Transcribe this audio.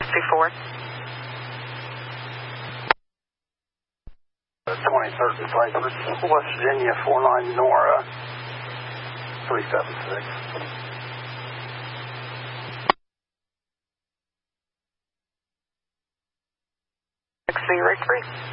64. 23rd and Cypress, West Virginia, 49 Nora, 376. XC Victory.